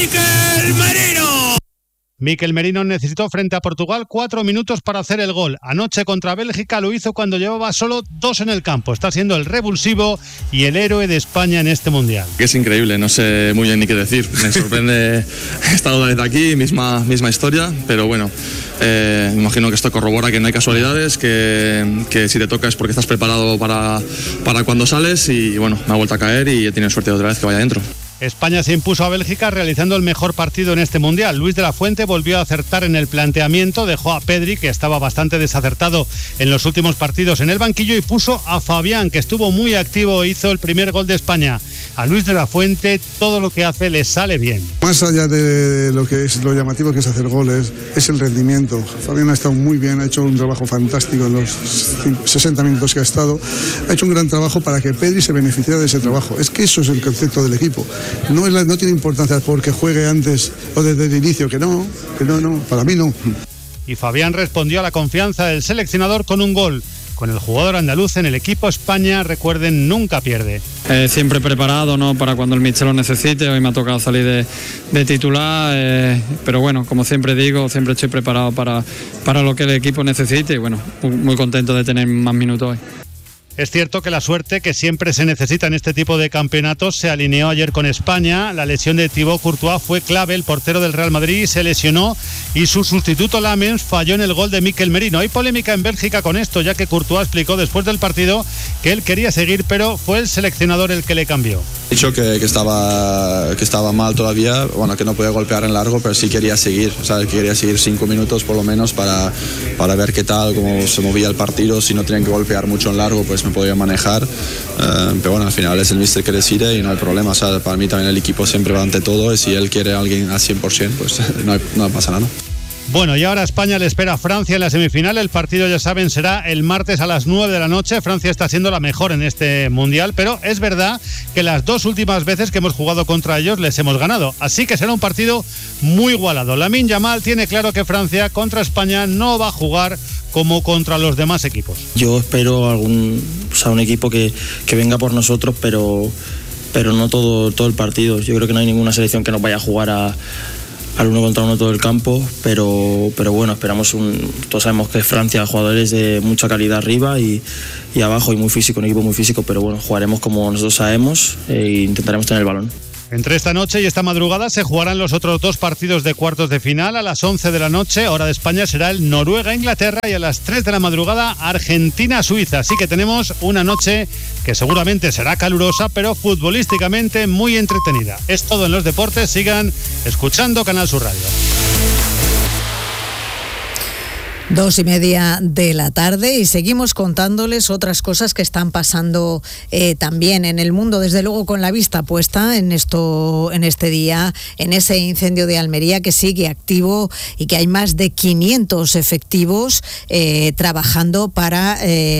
Mikel Merino. Mikel Merino necesitó frente a Portugal 4 minutos para hacer el gol. Anoche contra Bélgica lo hizo cuando llevaba solo 2 en el campo. Está siendo el revulsivo y el héroe de España en este Mundial. Es increíble, no sé muy bien ni qué decir. Me sorprende estar otra vez aquí, misma historia, pero bueno, imagino que esto corrobora que no hay casualidades, que si te toca es porque estás preparado para cuando sales y bueno, me ha vuelto a caer y he tenido suerte de otra vez que vaya dentro. España se impuso a Bélgica realizando el mejor partido en este Mundial. Luis de la Fuente volvió a acertar en el planteamiento, dejó a Pedri, que estaba bastante desacertado en los últimos partidos, en el banquillo y puso a Fabián, que estuvo muy activo e hizo el primer gol de España. A Luis de la Fuente todo lo que hace le sale bien. Más allá de lo que es lo llamativo que es hacer goles, es el rendimiento. Fabián ha estado muy bien, ha hecho un trabajo fantástico en los 60 minutos que ha estado. Ha hecho un gran trabajo para que Pedri se beneficiara de ese trabajo. Es que eso es el concepto del equipo. No tiene importancia porque juegue antes o desde el inicio, que no, para mí no. Y Fabián respondió a la confianza del seleccionador con un gol. Con el jugador andaluz en el equipo España, recuerden, nunca pierde. Siempre preparado, ¿no?, para cuando el míster lo necesite. Hoy me ha tocado salir de titular, pero bueno, como siempre digo, siempre estoy preparado para lo que el equipo necesite y bueno, muy contento de tener más minutos hoy. Es cierto que la suerte que siempre se necesita en este tipo de campeonatos se alineó ayer con España. La lesión de Thibaut Courtois fue clave. El portero del Real Madrid se lesionó y su sustituto Lamens falló en el gol de Mikel Merino. Hay polémica en Bélgica con esto, ya que Courtois explicó después del partido que él quería seguir, pero fue el seleccionador el que le cambió. He dicho que estaba mal todavía, bueno, que no podía golpear en largo, pero sí quería seguir, o sea, quería seguir 5 minutos por lo menos para ver qué tal, cómo se movía el partido. Si no tenían que golpear mucho en largo, pues me podía manejar, pero bueno, al final es el míster que decide y no hay problema. O sea, para mí también el equipo siempre va ante todo y si él quiere a alguien al 100%, pues no pasa nada. Bueno, y ahora España le espera a Francia en la semifinal. El partido, ya saben, será el martes a las 9 de la noche. Francia está siendo la mejor en este Mundial, pero es verdad que las 2 últimas veces que hemos jugado contra ellos les hemos ganado. Así que será un partido muy igualado. Lamine Yamal tiene claro que Francia contra España no va a jugar como contra los demás equipos. Yo espero un equipo que venga por nosotros, pero no todo el partido. Yo creo que no hay ninguna selección que nos vaya a jugar al 1 contra 1 todo el campo, pero bueno, esperamos todos sabemos que Francia, jugadores de mucha calidad arriba y abajo y muy físico, un equipo muy físico, pero bueno, jugaremos como nosotros sabemos e intentaremos tener el balón. Entre esta noche y esta madrugada se jugarán los otros 2 partidos de cuartos de final. A las 11 de la noche, hora de España, será el Noruega-Inglaterra y a las 3 de la madrugada Argentina-Suiza. Así que tenemos una noche que seguramente será calurosa, pero futbolísticamente muy entretenida. Es todo en los deportes. Sigan escuchando Canal Sur Radio. 2:30 de la tarde y seguimos contándoles otras cosas que están pasando también en el mundo, desde luego con la vista puesta en este día, en ese incendio de Almería que sigue activo y que hay más de 500 efectivos trabajando para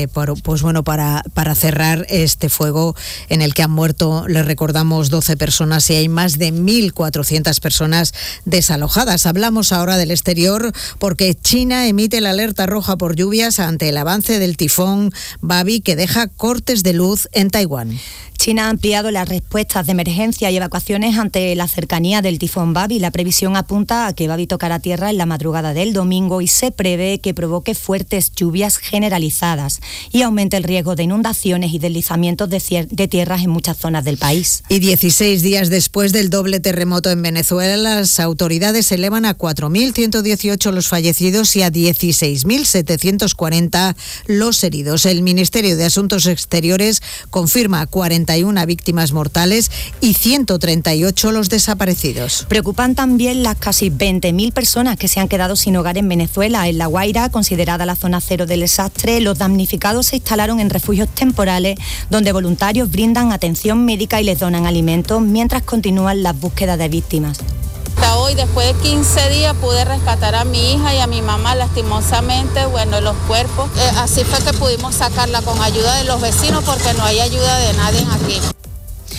cerrar este fuego en el que han muerto, les recordamos, 12 personas y hay más de 1.400 personas desalojadas. Hablamos ahora del exterior porque China emite la alerta roja por lluvias ante el avance del tifón Babi que deja cortes de luz en Taiwán. China ha ampliado las respuestas de emergencia y evacuaciones ante la cercanía del tifón Babi. La previsión apunta a que Babi tocará tierra en la madrugada del domingo y se prevé que provoque fuertes lluvias generalizadas y aumente el riesgo de inundaciones y deslizamientos de tierras en muchas zonas del país. Y 16 días después del doble terremoto en Venezuela, las autoridades elevan a 4.118 los fallecidos y a 16.740 los heridos. El Ministerio de Asuntos Exteriores confirma 41 víctimas mortales y 138 los desaparecidos. Preocupan también las casi 20.000 personas que se han quedado sin hogar en Venezuela. En La Guaira, considerada la zona cero del desastre, los damnificados se instalaron en refugios temporales donde voluntarios brindan atención médica y les donan alimentos mientras continúan las búsquedas de víctimas. Hasta hoy, después de 15 días, pude rescatar a mi hija y a mi mamá, lastimosamente, los cuerpos. Así fue que pudimos sacarla con ayuda de los vecinos porque no hay ayuda de nadie aquí.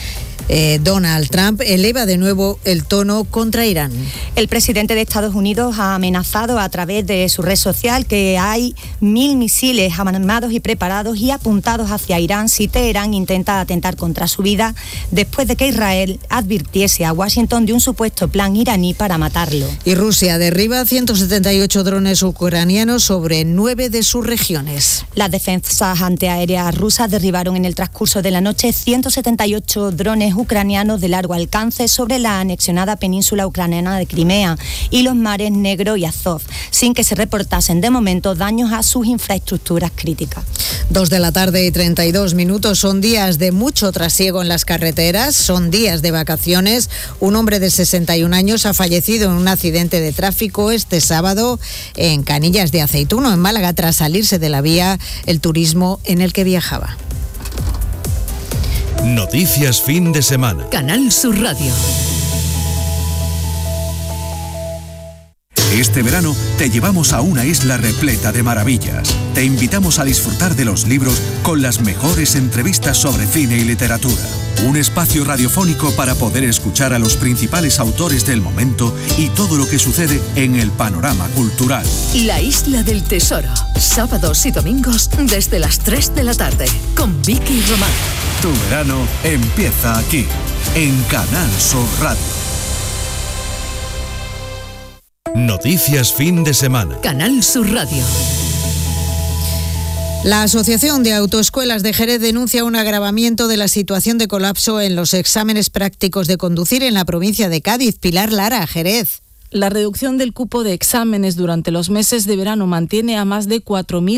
Donald Trump eleva de nuevo el tono contra Irán. El presidente de Estados Unidos ha amenazado a través de su red social que hay 1.000 misiles armados y preparados y apuntados hacia Irán si Teherán intenta atentar contra su vida, después de que Israel advirtiese a Washington de un supuesto plan iraní para matarlo. Y Rusia derriba 178 drones ucranianos sobre 9 de sus regiones. Las defensas antiaéreas rusas derribaron en el transcurso de la noche 178 drones ucranianos de largo alcance sobre la anexionada península ucraniana de Crimea y los mares Negro y Azov, sin que se reportasen de momento daños a sus infraestructuras críticas. 2:32 p.m. Son días de mucho trasiego en las carreteras, son días de vacaciones. Un hombre de 61 años ha fallecido en un accidente de tráfico este sábado en Canillas de Aceituno, en Málaga, tras salirse de la vía el turismo en el que viajaba. Noticias fin de semana. Canal Sur Radio. Este verano te llevamos a una isla repleta de maravillas. Te invitamos a disfrutar de los libros con las mejores entrevistas sobre cine y literatura. Un espacio radiofónico para poder escuchar a los principales autores del momento y todo lo que sucede en el panorama cultural. La Isla del Tesoro. Sábados y domingos desde las 3 de la tarde. Con Vicky Román. Tu verano empieza aquí, en Canal Sur Radio. Noticias fin de semana. Canal Sur Radio. La Asociación de Autoescuelas de Jerez denuncia un agravamiento de la situación de colapso en los exámenes prácticos de conducir en la provincia de Cádiz. Pilar Lara, Jerez. La reducción del cupo de exámenes durante los meses de verano mantiene a más de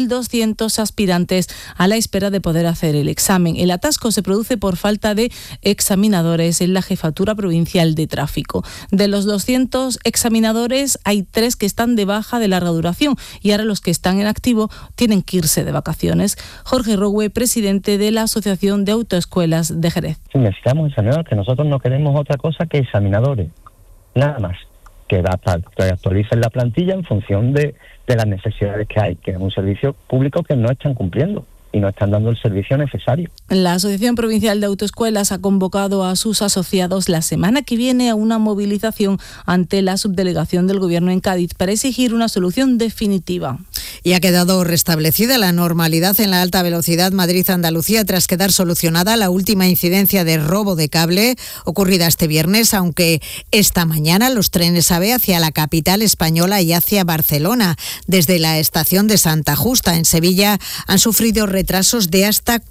4.200 aspirantes a la espera de poder hacer el examen. El atasco se produce por falta de examinadores en la Jefatura Provincial de Tráfico. De los 200 examinadores, hay 3 que están de baja de larga duración y ahora los que están en activo tienen que irse de vacaciones. Jorge Rowe, presidente de la Asociación de Autoescuelas de Jerez. Sí, necesitamos examinadores, que nosotros no queremos otra cosa que examinadores, nada más. Que actualicen la plantilla en función de las necesidades que hay, que es un servicio público que no están cumpliendo y no están dando el servicio necesario. La Asociación Provincial de Autoescuelas ha convocado a sus asociados la semana que viene a una movilización ante la subdelegación del Gobierno en Cádiz para exigir una solución definitiva. Y ha quedado restablecida la normalidad en la alta velocidad Madrid-Andalucía tras quedar solucionada la última incidencia de robo de cable ocurrida este viernes, aunque esta mañana los trenes AVE hacia la capital española y hacia Barcelona, desde la estación de Santa Justa en Sevilla, han sufrido retrasos de hasta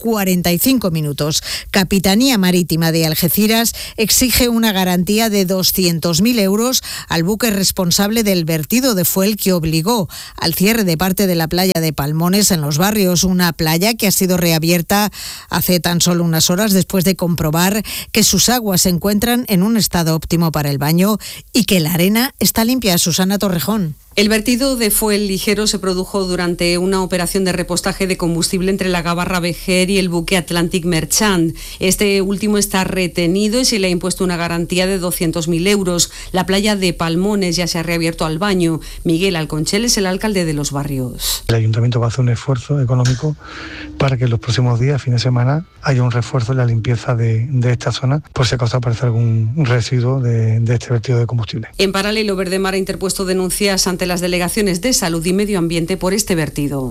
45 minutos. Capitanía Marítima de Algeciras exige una garantía de 200.000 euros al buque responsable del vertido de fuel que obligó al cierre de parte de la playa de Palmones en Los Barrios, una playa que ha sido reabierta hace tan solo unas horas después de comprobar que sus aguas se encuentran en un estado óptimo para el baño y que la arena está limpia. Susana Torrejón. El vertido de fuel ligero se produjo durante una operación de repostaje de combustible entre la Gabarra Vejer y el buque Atlantic Merchant. Este último está retenido y se le ha impuesto una garantía de 200.000 euros. La playa de Palmones ya se ha reabierto al baño. Miguel Alconchel es el alcalde de Los Barrios. El ayuntamiento va a hacer un esfuerzo económico para que en los próximos días, fin de semana, haya un refuerzo en la limpieza de esta zona, por si acaso aparece algún residuo de este vertido de combustible. En paralelo, Verdemar ha interpuesto denuncias ante las delegaciones de Salud y Medio Ambiente por este vertido.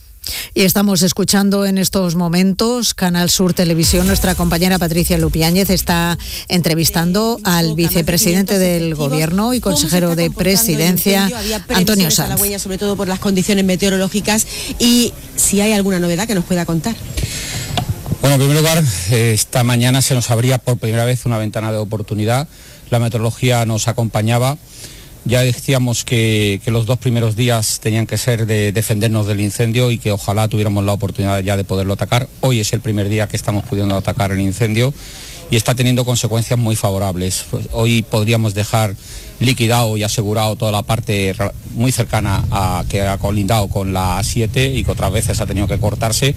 Y estamos escuchando en estos momentos Canal Sur Televisión. Nuestra compañera Patricia Lupiáñez está entrevistando al vicepresidente del Gobierno y consejero de Presidencia, Antonio Sanz. Sobre todo por las condiciones meteorológicas, y si hay alguna novedad que nos pueda contar. Bueno, en primer lugar, esta mañana se nos abría por primera vez una ventana de oportunidad. La meteorología nos acompañaba. Ya decíamos que los 2 primeros días tenían que ser de defendernos del incendio y que ojalá tuviéramos la oportunidad ya de poderlo atacar. Hoy es el primer día que estamos pudiendo atacar el incendio y está teniendo consecuencias muy favorables. Pues hoy podríamos dejar liquidado y asegurado toda la parte muy cercana a que ha colindado con la A7 y que otras veces ha tenido que cortarse,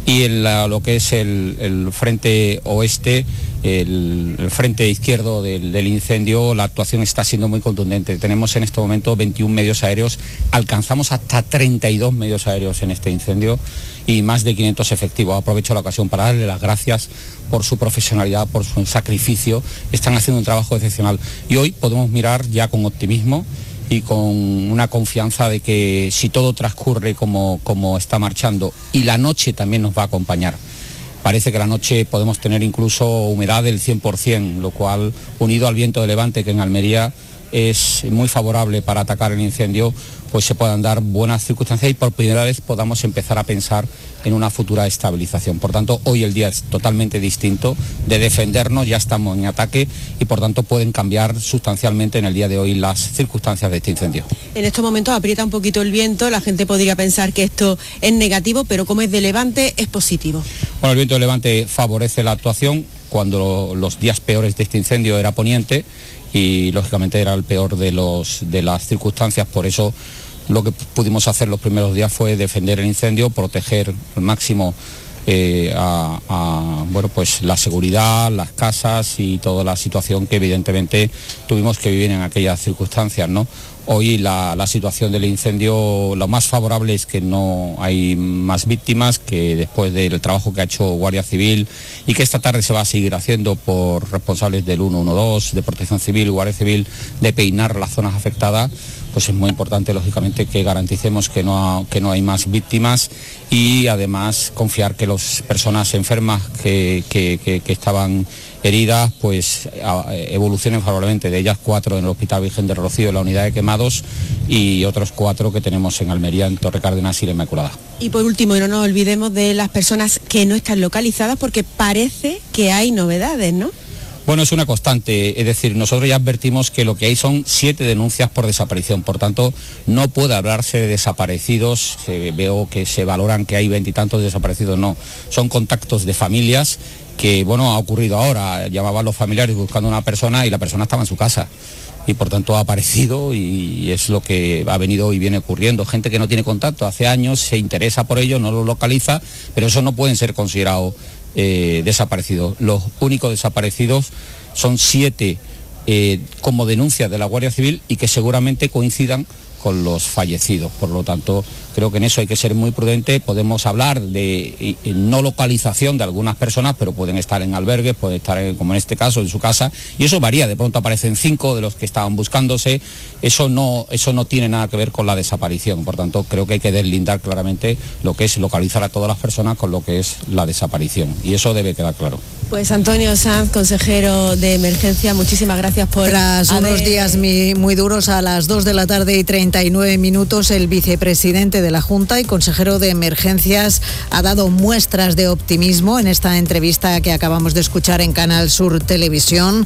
y en lo que es el frente oeste, el frente izquierdo del incendio, la actuación está siendo muy contundente. Tenemos en este momento 21 medios aéreos, alcanzamos hasta 32 medios aéreos en este incendio y más de 500 efectivos. Aprovecho la ocasión para darle las gracias por su profesionalidad, por su sacrificio. Están haciendo un trabajo excepcional y hoy podemos mirar ya con optimismo y con una confianza de que si todo transcurre como está marchando, y la noche también nos va a acompañar. Parece que la noche podemos tener incluso humedad del 100%, lo cual, unido al viento de levante que en Almería es muy favorable para atacar el incendio, pues se puedan dar buenas circunstancias y por primera vez podamos empezar a pensar en una futura estabilización. Por tanto, hoy el día es totalmente distinto de defendernos, ya estamos en ataque y por tanto pueden cambiar sustancialmente en el día de hoy las circunstancias de este incendio. En estos momentos aprieta un poquito el viento, la gente podría pensar que esto es negativo, pero como es de levante, es positivo. Bueno, el viento de levante favorece la actuación. Cuando los días peores de este incendio era poniente y lógicamente era el peor de las circunstancias, por eso lo que pudimos hacer los primeros días fue defender el incendio, proteger al máximo pues la seguridad, las casas y toda la situación que evidentemente tuvimos que vivir en aquellas circunstancias, ¿no? Hoy la situación del incendio, lo más favorable es que no hay más víctimas, que después del trabajo que ha hecho Guardia Civil y que esta tarde se va a seguir haciendo por responsables del 112, de Protección Civil, Guardia Civil, de peinar las zonas afectadas, pues es muy importante lógicamente que garanticemos que no hay más víctimas y además confiar que las personas enfermas que estaban heridas pues evolucionen favorablemente, de ellas 4 en el Hospital Virgen del Rocío, en la unidad de quemados, y otros 4 que tenemos en Almería, en Torre Cárdenas y la Inmaculada. Y por último, no nos olvidemos de las personas que no están localizadas, porque parece que hay novedades, ¿no? Bueno, es una constante, es decir, nosotros ya advertimos que lo que hay son 7 denuncias por desaparición, por tanto no puede hablarse de desaparecidos. Veo que se valoran que hay 20 y tantos desaparecidos, no, son contactos de familias que, bueno, ha ocurrido ahora, llamaban los familiares buscando a una persona y la persona estaba en su casa y por tanto ha aparecido y es lo que ha venido y viene ocurriendo. Gente que no tiene contacto hace años, se interesa por ello, no lo localiza, pero eso no pueden ser considerados desaparecidos. Los únicos desaparecidos son 7 como denuncias de la Guardia Civil y que seguramente coincidan con los fallecidos. Por lo tanto, creo que en eso hay que ser muy prudente. Podemos hablar de no localización de algunas personas, pero pueden estar en albergues, pueden estar, como en este caso, en su casa, y eso varía. De pronto aparecen 5 de los que estaban buscándose. Eso no tiene nada que ver con la desaparición. Por tanto, creo que hay que deslindar claramente lo que es localizar a todas las personas con lo que es la desaparición, y eso debe quedar claro. Pues Antonio Sanz, consejero de emergencia, muchísimas gracias por... Tras unos días muy duros, a las 2 de la tarde y 39 minutos, el vicepresidente de la Junta y consejero de Emergencias ha dado muestras de optimismo en esta entrevista que acabamos de escuchar en Canal Sur Televisión.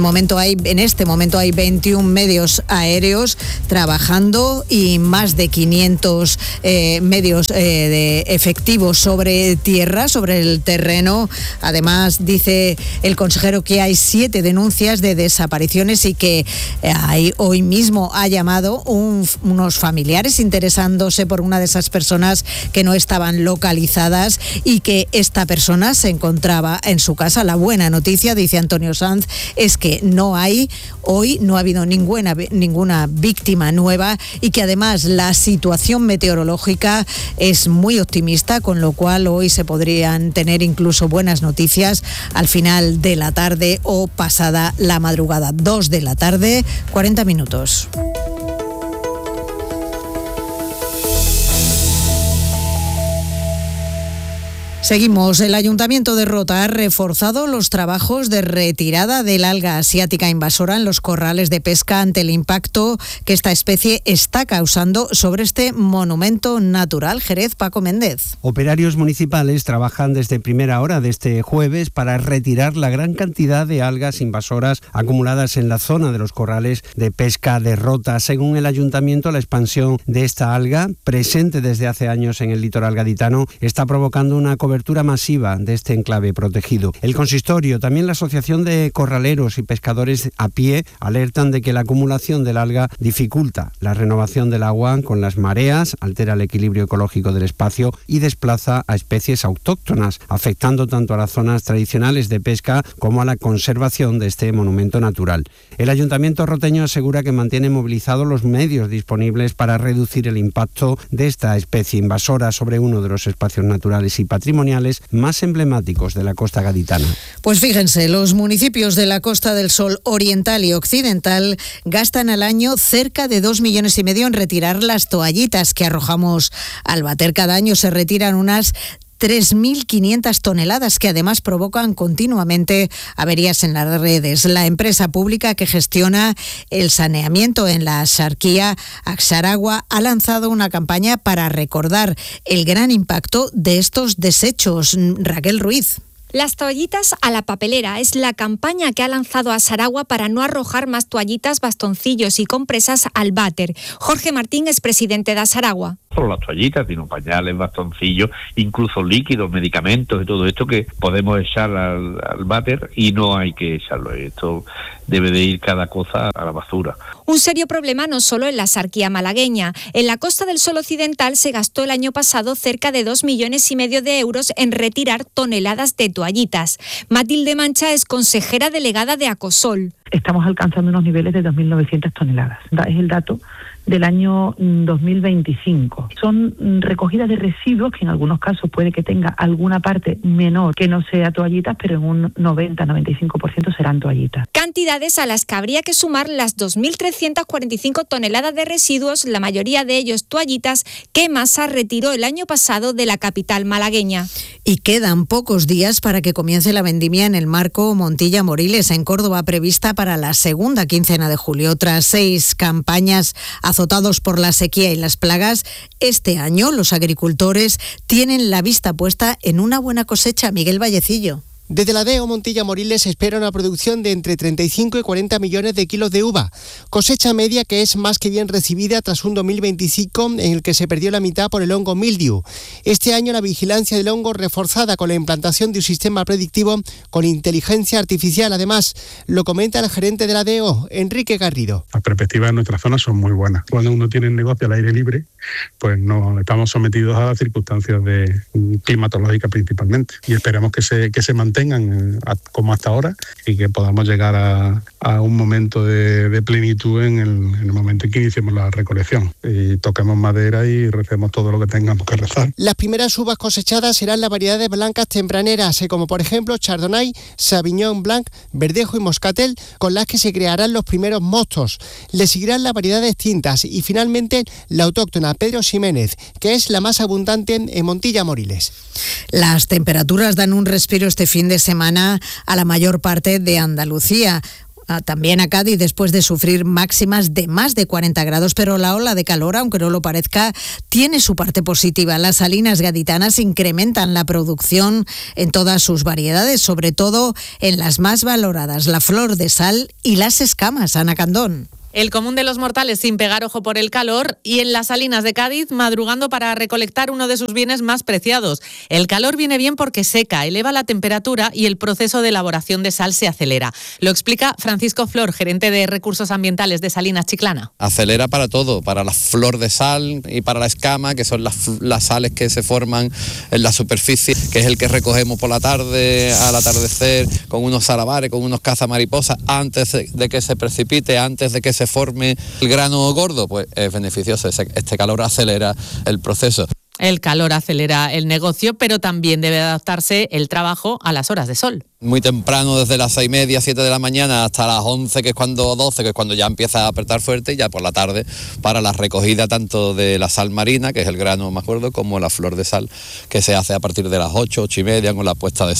En este momento hay 21 medios aéreos trabajando y más de 500 medios de efectivos sobre tierra, sobre el terreno. Además, dice el consejero que hay 7 denuncias de desapariciones y que hoy mismo ha llamado unos familiares interesándose por una de esas personas que no estaban localizadas y que esta persona se encontraba en su casa. La buena noticia, dice Antonio Sanz, es que hoy no ha habido ninguna víctima nueva y que además la situación meteorológica es muy optimista, con lo cual hoy se podrían tener incluso buenas noticias al final de la tarde o pasada la madrugada. 2 de la tarde, 40 minutos. Seguimos. El Ayuntamiento de Rota ha reforzado los trabajos de retirada del alga asiática invasora en los corrales de pesca ante el impacto que esta especie está causando sobre este monumento natural. Jerez, Paco Méndez. Operarios municipales trabajan desde primera hora de este jueves para retirar la gran cantidad de algas invasoras acumuladas en la zona de los corrales de pesca de Rota. Según el Ayuntamiento, la expansión de esta alga, presente desde hace años en el litoral gaditano, está provocando una cobertura cobertura masiva de este enclave protegido. El consistorio, también la Asociación de Corraleros y Pescadores a pie, alertan de que la acumulación del alga dificulta la renovación del agua con las mareas, altera el equilibrio ecológico del espacio y desplaza a especies autóctonas, afectando tanto a las zonas tradicionales de pesca como a la conservación de este monumento natural. El Ayuntamiento roteño asegura que mantiene movilizados los medios disponibles para reducir el impacto de esta especie invasora sobre uno de los espacios naturales y patrimoniales más emblemáticos de la costa gaditana. Pues fíjense, los municipios de la Costa del Sol oriental y occidental gastan al año cerca de 2,5 millones en retirar las toallitas que arrojamos al váter. Cada año se retiran unas 3.500 toneladas que además provocan continuamente averías en las redes. La empresa pública que gestiona el saneamiento en la Axarquía, Axaragua, ha lanzado una campaña para recordar el gran impacto de estos desechos. Raquel Ruiz. Las toallitas a la papelera es la campaña que ha lanzado Axaragua para no arrojar más toallitas, bastoncillos y compresas al váter. Jorge Martín es presidente de Axaragua. Solo las toallitas, sino pañales, bastoncillos, incluso líquidos, medicamentos y todo esto que podemos echar al váter y no hay que echarlo. Esto debe de ir cada cosa a la basura. Un serio problema no solo en la Axarquía malagueña. En la Costa del Sol occidental se gastó el año pasado cerca de 2,5 millones de euros en retirar toneladas de toallitas. Matilde Mancha es consejera delegada de Acosol. Estamos alcanzando unos niveles de 2.900 toneladas. Es el dato del año 2025. Son recogidas de residuos que en algunos casos puede que tenga alguna parte menor que no sea toallitas, pero en un 90-95% serán toallitas. Cantidades a las que habría que sumar las 2.345 toneladas de residuos, la mayoría de ellos toallitas, que Masa retiró el año pasado de la capital malagueña. Y quedan pocos días para que comience la vendimia en el marco Montilla Moriles, en Córdoba, prevista para la segunda quincena de julio. Tras 6 campañas azotados por la sequía y las plagas, este año los agricultores tienen la vista puesta en una buena cosecha. Miguel Vallecillo. Desde la DEO Montilla Moriles se espera una producción de entre 35 y 40 millones de kilos de uva. Cosecha media que es más que bien recibida tras un 2025 en el que se perdió la mitad por el hongo mildiu. Este año la vigilancia del hongo reforzada con la implantación de un sistema predictivo con inteligencia artificial. Además, lo comenta el gerente de la DEO, Enrique Garrido. Las perspectivas de nuestra zona son muy buenas. Cuando uno tiene un negocio al aire libre, pues no estamos sometidos a las circunstancias climatológicas principalmente. Y esperamos que se mantengan como hasta ahora y que podamos llegar a un momento de plenitud en el momento en que iniciemos la recolección y toquemos madera y recemos todo lo que tengamos que rezar. Las primeras uvas cosechadas serán las variedades blancas tempraneras, como por ejemplo Chardonnay, Sauvignon Blanc, Verdejo y Moscatel, con las que se crearán los primeros mostos. Le seguirán las variedades tintas y finalmente la autóctona Pedro Ximénez, que es la más abundante en Montilla Moriles. Las temperaturas dan un respiro este fin de semana a la mayor parte de Andalucía. También a Cádiz, después de sufrir máximas de más de 40 grados, pero la ola de calor, aunque no lo parezca, tiene su parte positiva. Las salinas gaditanas incrementan la producción en todas sus variedades, sobre todo en las más valoradas, la flor de sal y las escamas. Ana Candón. El común de los mortales sin pegar ojo por el calor y en las salinas de Cádiz madrugando para recolectar uno de sus bienes más preciados. El calor viene bien porque seca, eleva la temperatura y el proceso de elaboración de sal se acelera. Lo explica Francisco Flor, gerente de Recursos Ambientales de Salinas Chiclana. Acelera para todo, para la flor de sal y para la escama, que son las sales que se forman en la superficie, que es el que recogemos por la tarde, al atardecer, con unos salabares, con unos cazamariposas, antes de que se precipite, antes de que se forme el grano gordo, pues es beneficioso. Este calor acelera el proceso. El calor acelera el negocio, pero también debe adaptarse el trabajo a las horas de sol. Muy temprano, desde las 6:30, 7 de la mañana hasta las 11, que es cuando 12, que es cuando ya empieza a apretar fuerte, y ya por la tarde para la recogida tanto de la sal marina, que es el grano más gordo, como la flor de sal, que se hace a partir de las 8:30 con la puesta de sol.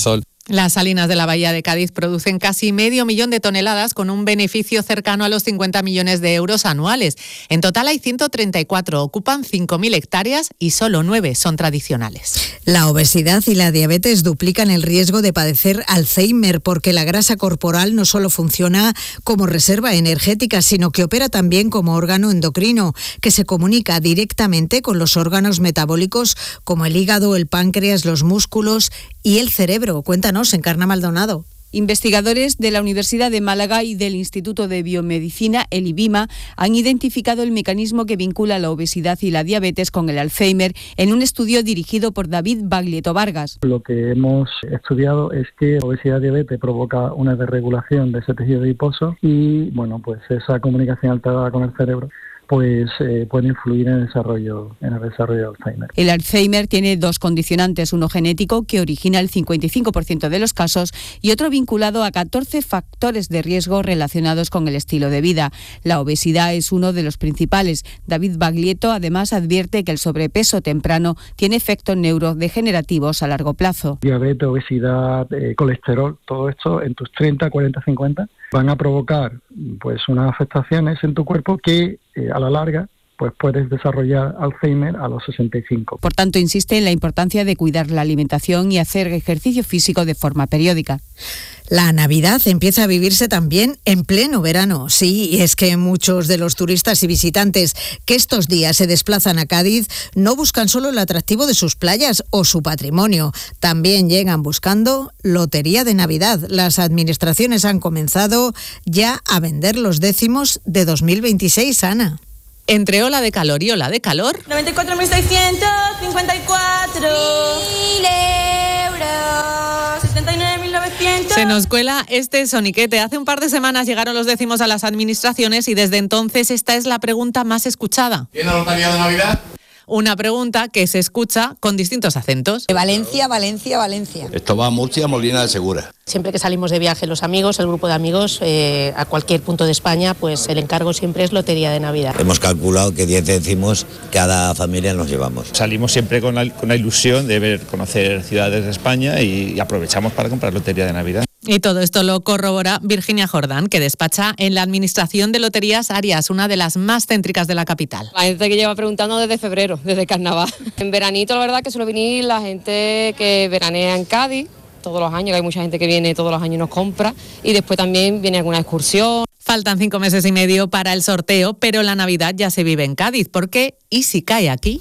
Las salinas de la Bahía de Cádiz producen casi 500.000 de toneladas con un beneficio cercano a los 50 millones de euros anuales. En total hay 134, ocupan 5.000 hectáreas y solo 9 son tradicionales. La obesidad y la diabetes duplican el riesgo de padecer Alzheimer porque la grasa corporal no solo funciona como reserva energética, sino que opera también como órgano endocrino, que se comunica directamente con los órganos metabólicos como el hígado, el páncreas, los músculos y el cerebro. Cuéntanos, Encarna Maldonado. Investigadores de la Universidad de Málaga y del Instituto de Biomedicina, el IBIMA, han identificado el mecanismo que vincula la obesidad y la diabetes con el Alzheimer en un estudio dirigido por David Baglietto Vargas. Lo que hemos estudiado es que la obesidad y diabetes provoca una desregulación de ese tejido adiposo y, pues esa comunicación alterada con el cerebro puede influir en el desarrollo de Alzheimer. El Alzheimer tiene dos condicionantes, uno genético que origina el 55% de los casos y otro vinculado a 14 factores de riesgo relacionados con el estilo de vida. La obesidad es uno de los principales. David Baglietto además advierte que el sobrepeso temprano tiene efectos neurodegenerativos a largo plazo. Diabetes, obesidad, colesterol, todo esto en tus 30, 40, 50 van a provocar unas afectaciones en tu cuerpo que a la larga puedes desarrollar Alzheimer a los 65. Por tanto, insiste en la importancia de cuidar la alimentación y hacer ejercicio físico de forma periódica. La Navidad empieza a vivirse también en pleno verano. Sí, y es que muchos de los turistas y visitantes que estos días se desplazan a Cádiz no buscan solo el atractivo de sus playas o su patrimonio, también llegan buscando lotería de Navidad. Las administraciones han comenzado ya a vender los décimos de 2026, Ana. Entre ola de calor y ola de calor... 94.654 euros, 79.900... Se nos cuela este soniquete. Hace un par de semanas llegaron los décimos a las administraciones y desde entonces esta es la pregunta más escuchada. ¿Tiene lotería de Navidad? Una pregunta que se escucha con distintos acentos. Valencia, Valencia, Valencia. Esto va a Murcia, Molina de Segura. Siempre que salimos de viaje los amigos, el grupo de amigos, a cualquier punto de España, el encargo siempre es lotería de Navidad. Hemos calculado que 10 décimos cada familia nos llevamos. Salimos siempre con la ilusión de conocer ciudades de España y aprovechamos para comprar lotería de Navidad. Y todo esto lo corrobora Virginia Jordán, que despacha en la Administración de Loterías Arias, una de las más céntricas de la capital. La gente que lleva preguntando desde febrero, desde carnaval. En veranito, la verdad que suele venir la gente que veranea en Cádiz todos los años, que hay mucha gente que viene todos los años y nos compra, y después también viene alguna excursión. Faltan 5 meses y medio para el sorteo, pero la Navidad ya se vive en Cádiz. ¿Por qué? ¿Y si cae aquí?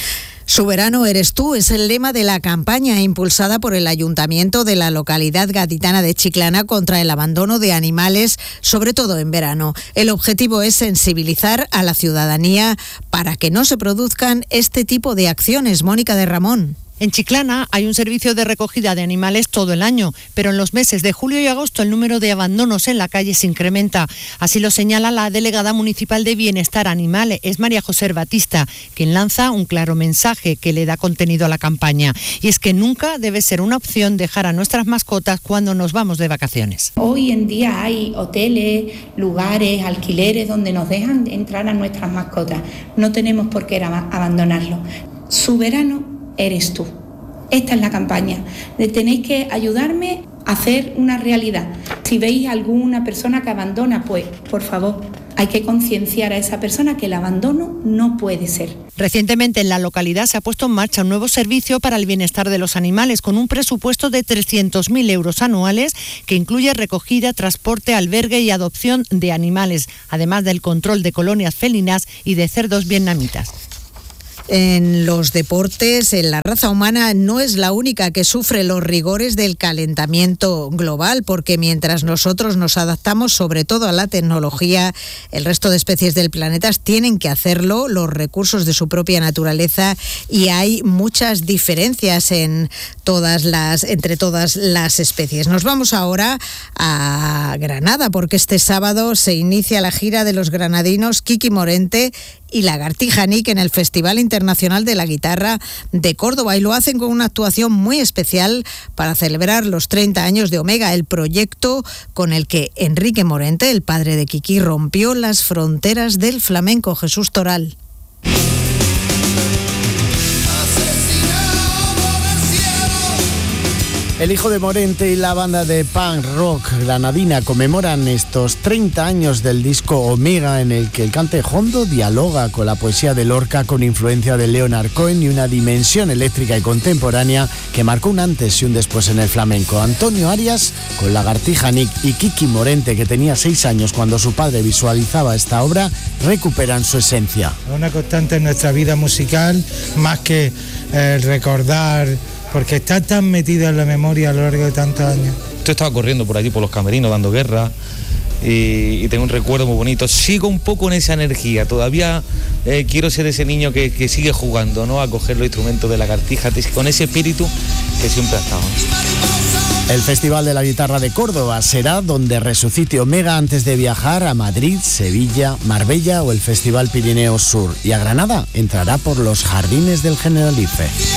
Su verano eres tú es el lema de la campaña impulsada por el Ayuntamiento de la localidad gaditana de Chiclana contra el abandono de animales, sobre todo en verano. El objetivo es sensibilizar a la ciudadanía para que no se produzcan este tipo de acciones. Mónica de Ramón. En Chiclana hay un servicio de recogida de animales todo el año, pero en los meses de julio y agosto el número de abandonos en la calle se incrementa. Así lo señala la delegada municipal de Bienestar Animal, es María José Batista, quien lanza un claro mensaje que le da contenido a la campaña. Y es que nunca debe ser una opción dejar a nuestras mascotas cuando nos vamos de vacaciones. Hoy en día hay hoteles, lugares, alquileres donde nos dejan entrar a nuestras mascotas. No tenemos por qué abandonarlos. Su verano eres tú. Esta es la campaña. Tenéis que ayudarme a hacer una realidad. Si veis a alguna persona que abandona, por favor, hay que concienciar a esa persona que el abandono no puede ser. Recientemente en la localidad se ha puesto en marcha un nuevo servicio para el bienestar de los animales con un presupuesto de 300.000 euros anuales que incluye recogida, transporte, albergue y adopción de animales, además del control de colonias felinas y de cerdos vietnamitas. En los deportes, la raza humana no es la única que sufre los rigores del calentamiento global, porque mientras nosotros nos adaptamos sobre todo a la tecnología, el resto de especies del planeta tienen que hacerlo, los recursos de su propia naturaleza, y hay muchas diferencias entre todas las especies. Nos vamos ahora a Granada, porque este sábado se inicia la gira de los granadinos Kiki Morente y Lagartija Nick en el Festival Internacional de la Guitarra de Córdoba, y lo hacen con una actuación muy especial para celebrar los 30 años de Omega, el proyecto con el que Enrique Morente, el padre de Kiki, rompió las fronteras del flamenco. Jesús Toral. El hijo de Morente y la banda de punk rock granadina conmemoran estos 30 años del disco Omega, en el que el cante hondo dialoga con la poesía de Lorca, con influencia de Leonard Cohen y una dimensión eléctrica y contemporánea que marcó un antes y un después en el flamenco. Antonio Arias con Lagartija Nick y Kiki Morente, que tenía 6 años cuando su padre visualizaba esta obra, recuperan su esencia. Una constante en nuestra vida musical, más que recordar, porque está tan metida en la memoria a lo largo de tantos años. Yo estaba corriendo por allí, por los camerinos, dando guerra, y tengo un recuerdo muy bonito. Sigo un poco en esa energía, todavía quiero ser ese niño que sigue jugando, ¿no? A coger los instrumentos de Lagartija, con ese espíritu que siempre ha estado. El Festival de la Guitarra de Córdoba será donde resucite Omega antes de viajar a Madrid, Sevilla, Marbella o el Festival Pirineo Sur. Y a Granada entrará por los jardines del Generalife.